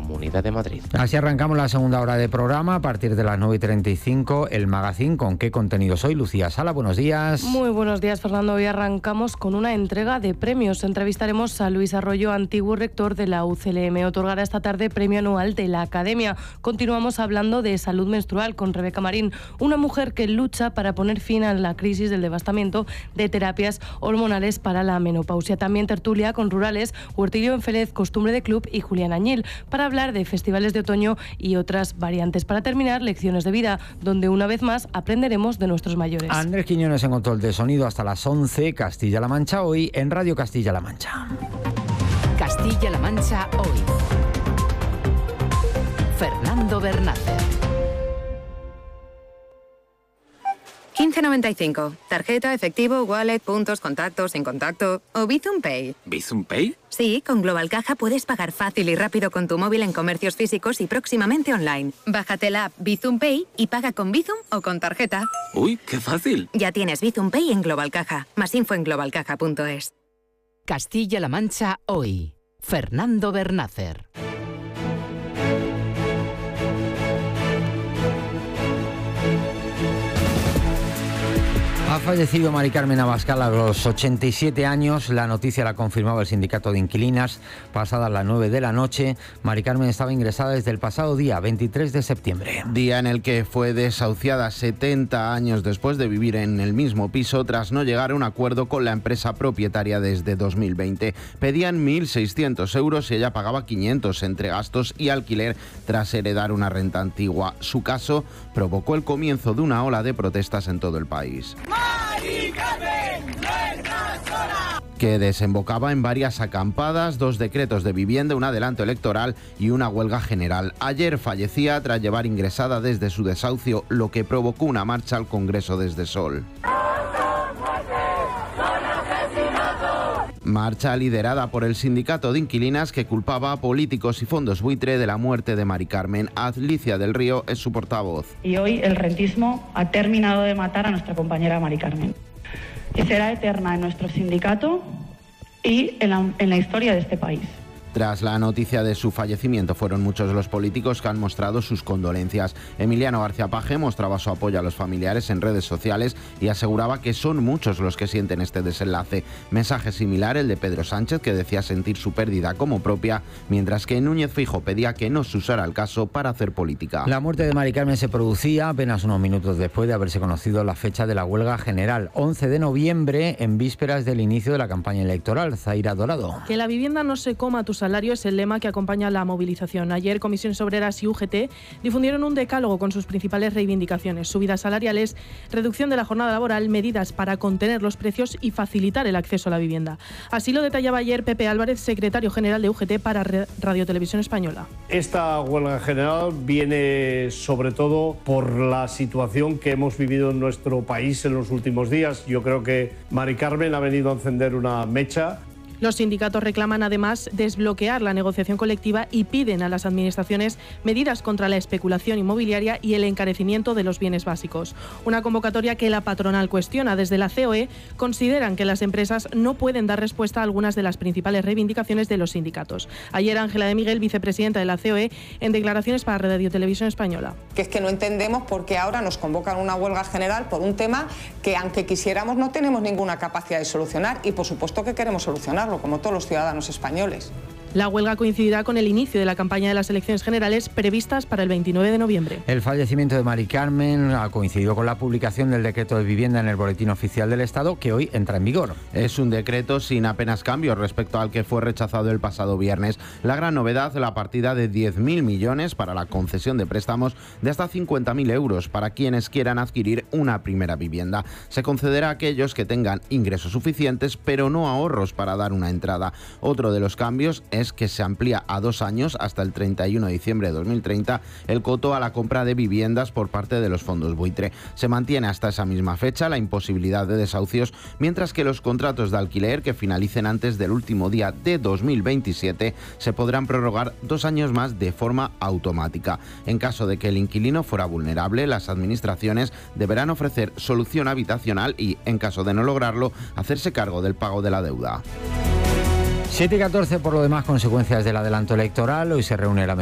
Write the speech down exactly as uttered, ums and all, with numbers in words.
Comunidad de Madrid. Así arrancamos la segunda hora de programa a partir de las nueve y treinta y cinco, el Magazine. ¿Con qué contenidos hoy? Lucía Sala, buenos días. Muy buenos días, Fernando. Hoy arrancamos con una entrega de premios. Entrevistaremos a Luis Arroyo, antiguo rector de la U C L M. Otorgará esta tarde premio anual de la Academia. Continuamos hablando de salud menstrual con Rebeca Marín, una mujer que lucha para poner fin a la crisis del devastamiento de terapias hormonales para la menopausia. También tertulia con Rurales, Huertillo en Félez, Costumbre de Club y Julián Añil, para hablar de festivales de otoño y otras variantes. Para terminar, lecciones de vida, donde una vez más aprenderemos de nuestros mayores. Andrés Quiñones en control de sonido hasta las once, Castilla-La Mancha hoy, en Radio Castilla-La Mancha. Castilla-La Mancha hoy. Fernando Bernácer. quince noventa y cinco. Tarjeta, efectivo, wallet, puntos, contactos, sin contacto o Bizum Pay. ¿Bizum Pay? Sí, con Global Caja puedes pagar fácil y rápido con tu móvil en comercios físicos y próximamente online. Bájate la app Bizum Pay y paga con Bizum o con tarjeta. ¡Uy, qué fácil! Ya tienes Bizum Pay en Global Caja. Más info en global caja punto es. Castilla-La Mancha hoy. Fernando Bernácer. Ha fallecido Mari Carmen Abascal a los ochenta y siete años. La noticia la confirmaba el sindicato de inquilinas. Pasadas las nueve de la noche, Mari Carmen estaba ingresada desde el pasado día veintitrés de septiembre. Día en el que fue desahuciada setenta años después de vivir en el mismo piso tras no llegar a un acuerdo con la empresa propietaria desde dos mil veinte. Pedían mil seiscientos euros y ella pagaba quinientos entre gastos y alquiler tras heredar una renta antigua. Su caso provocó el comienzo de una ola de protestas en todo el país, que desembocaba en varias acampadas, dos decretos de vivienda, un adelanto electoral y una huelga general. Ayer fallecía tras llevar ingresada desde su desahucio, lo que provocó una marcha al Congreso desde Sol. Marcha liderada por el sindicato de inquilinas, que culpaba a políticos y fondos buitre de la muerte de Mari Carmen. Alicia del Río es su portavoz. Y hoy el rentismo ha terminado de matar a nuestra compañera Mari Carmen. Y será eterna en nuestro sindicato y en la, en la historia de este país. Tras la noticia de su fallecimiento, fueron muchos los políticos que han mostrado sus condolencias. Emiliano García Paje mostraba su apoyo a los familiares en redes sociales y aseguraba que son muchos los que sienten este desenlace. Mensaje similar el de Pedro Sánchez, que decía sentir su pérdida como propia, mientras que Núñez Feijóo pedía que no se usara el caso para hacer política. La muerte de Mari Carmen se producía apenas unos minutos después de haberse conocido la fecha de la huelga general, once de noviembre, en vísperas del inicio de la campaña electoral. Zaira Dorado. Que la vivienda no se coma tu salario es el lema que acompaña la movilización. Ayer, Comisiones Obreras y U G T difundieron un decálogo con sus principales reivindicaciones: subidas salariales, reducción de la jornada laboral, medidas para contener los precios y facilitar el acceso a la vivienda. Así lo detallaba ayer Pepe Álvarez, secretario general de U G T para Radio Televisión Española. Esta huelga general viene sobre todo por la situación que hemos vivido en nuestro país en los últimos días. Yo creo que Mari Carmen ha venido a encender una mecha. Los sindicatos reclaman además desbloquear la negociación colectiva y piden a las administraciones medidas contra la especulación inmobiliaria y el encarecimiento de los bienes básicos. Una convocatoria que la patronal cuestiona. Desde la C O E consideran que las empresas no pueden dar respuesta a algunas de las principales reivindicaciones de los sindicatos. Ayer Ángela de Miguel, vicepresidenta de la C O E, en declaraciones para Radio Televisión Española. Que es que no entendemos por qué ahora nos convocan una huelga general por un tema que, aunque quisiéramos, no tenemos ninguna capacidad de solucionar, y por supuesto que queremos solucionar, como todos los ciudadanos españoles. La huelga coincidirá con el inicio de la campaña de las elecciones generales previstas para el veintinueve de noviembre. El fallecimiento de Mari Carmen ha coincidido con la publicación del decreto de vivienda en el Boletín Oficial del Estado, que hoy entra en vigor. Es un decreto sin apenas cambios respecto al que fue rechazado el pasado viernes. La gran novedad, la partida de diez mil millones para la concesión de préstamos de hasta cincuenta mil euros para quienes quieran adquirir una primera vivienda. Se concederá a aquellos que tengan ingresos suficientes, pero no ahorros para dar una entrada. Otro de los cambios es que se amplía a dos años, hasta el treinta y uno de diciembre de dos mil treinta, el coto a la compra de viviendas por parte de los fondos buitre. Se mantiene hasta esa misma fecha la imposibilidad de desahucios, mientras que los contratos de alquiler que finalicen antes del último día de dos mil veintisiete se podrán prorrogar dos años más de forma automática. En caso de que el inquilino fuera vulnerable, las administraciones deberán ofrecer solución habitacional y, en caso de no lograrlo, hacerse cargo del pago de la deuda. siete y catorce, por lo demás, consecuencias del adelanto electoral. Hoy se reúne la